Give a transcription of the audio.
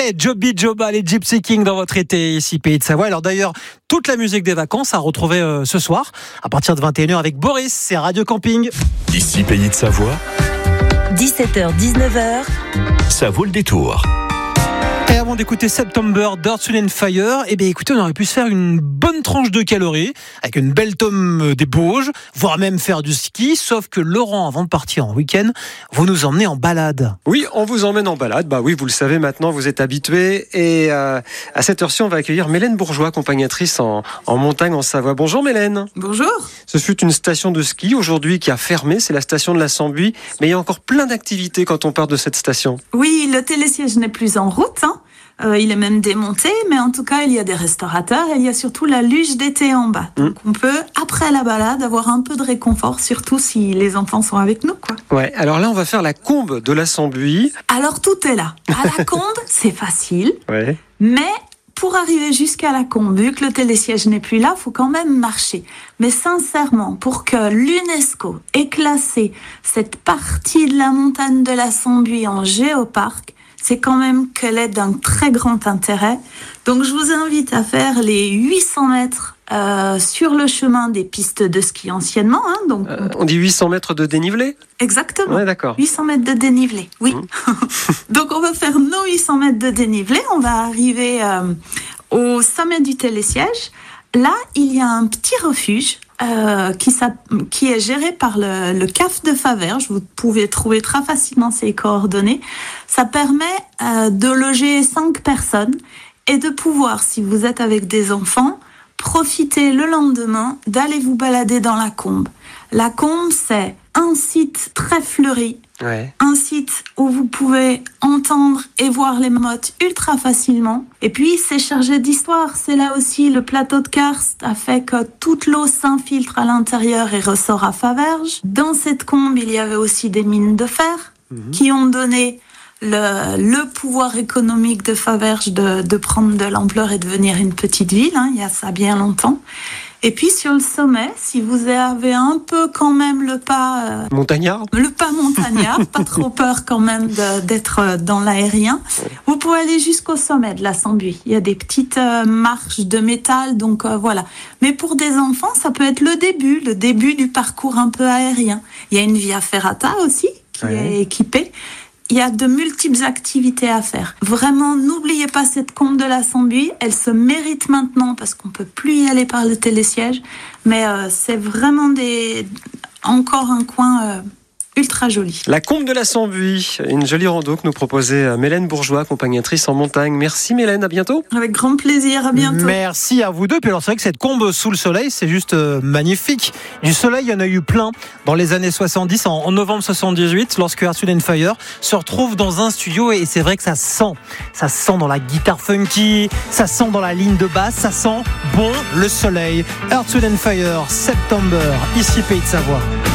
complet. Joby Joba, les Gypsy Kings dans votre été ici Pays de Savoie. Alors d'ailleurs, toute la musique des vacances à retrouver ce soir à partir de 21h avec Boris, c'est Radio Camping. Ici Pays de Savoie, 17h-19h, ça vaut le détour. Et avant d'écouter September d'Earth, Wind & Fire, eh bien écoutez, on aurait pu se faire une bonne tranche de calories avec une belle tome des Bauges, voire même faire du ski, sauf que Laurent, avant de partir en week-end, vous nous emmenez en balade. Oui, on vous emmène en balade. Bah oui, vous le savez maintenant, vous êtes habitués. Et à cette heure-ci, on va accueillir Mélène Bourgeois, accompagnatrice en montagne en Savoie. Bonjour Mélène. Bonjour. Ce fut une station de ski aujourd'hui qui a fermé, c'est la station de la Sambuie. Mais il y a encore plein d'activités quand on part de cette station. Oui, le télésiège n'est plus en route, il est même démonté, mais en tout cas, il y a des restaurateurs et il y a surtout la luge d'été en bas. Donc, on peut, après la balade, avoir un peu de réconfort, surtout si les enfants sont avec nous, quoi. Ouais, alors là, on va faire la combe de la Sambuie. Alors, tout est là. À la combe, c'est facile, Ouais. mais pour arriver jusqu'à la combe, vu que le télésiège n'est plus là, il faut quand même marcher. Mais sincèrement, pour que l'UNESCO ait classé cette partie de la montagne de la Sambuie en géoparc, c'est quand même qu'elle est d'un très grand intérêt. Donc, je vous invite à faire les 800 mètres sur le chemin des pistes de ski anciennement. Donc, On dit 800 mètres de dénivelé ? exactement. Ouais, d'accord. 800 mètres de dénivelé, oui. Donc, on va faire nos 800 mètres de dénivelé. On va arriver au sommet du télésiège. Là, il y a un petit refuge qui est géré par le CAF de Faverges. Vous pouvez trouver très facilement ses coordonnées. Ça permet de loger 5 personnes et de pouvoir, si vous êtes avec des enfants, profiter le lendemain d'aller vous balader dans la combe. La combe, c'est un site très fleuri, Ouais. un site où vous pouvez entendre et voir les mottes ultra facilement. Et puis, c'est chargé d'histoire. C'est là aussi, le plateau de karst a fait que toute l'eau s'infiltre à l'intérieur et ressort à Faverges. Dans cette combe, il y avait aussi des mines de fer qui ont donné le pouvoir économique de Faverges de prendre de l'ampleur et de devenir une petite ville. Il y a ça bien longtemps. Et puis sur le sommet, si vous avez un peu quand même le pas Montagnard ? montagnard, pas trop peur quand même d'être dans l'aérien, vous pouvez aller jusqu'au sommet de la Sambuie. Il y a des petites marches de métal, donc voilà. Mais pour des enfants, ça peut être le début du parcours un peu aérien. Il y a une via ferrata aussi qui est équipée. Il y a de multiples activités à faire. Vraiment, n'oubliez pas cette combe de la Sambuie. Elle se mérite maintenant parce qu'on peut plus y aller par le télésiège. Mais c'est vraiment encore un coin ultra joli. La combe de la Sambuie, une jolie rando que nous proposait Mélène Bourgeois, accompagnatrice en montagne. Merci Mélène, à bientôt. Avec grand plaisir, à bientôt. Merci à vous deux. Puis alors c'est vrai que cette combe sous le soleil, c'est juste magnifique. Du soleil, il y en a eu plein dans les années 70, en novembre 78, lorsque Earth, Wind & Fire se retrouve dans un studio et c'est vrai que ça sent dans la guitare funky, ça sent dans la ligne de basse, ça sent bon le soleil. Earth, Wind & Fire, September, ici Pays de Savoie.